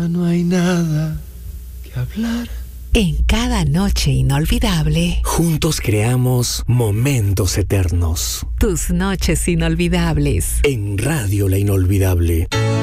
No hay nada que hablar. En cada noche inolvidable, juntos creamos momentos eternos. tus noches inolvidables. En Radio La Inolvidable.